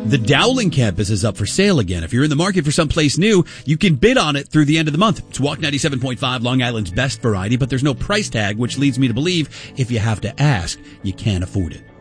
The Dowling campus is up for sale again. If you're in the market for someplace new, you can bid on it through the end of the month. It's Walk 97.5, Long Island's best variety, but there's no price tag, which leads me to believe if you have to ask, you can't afford it.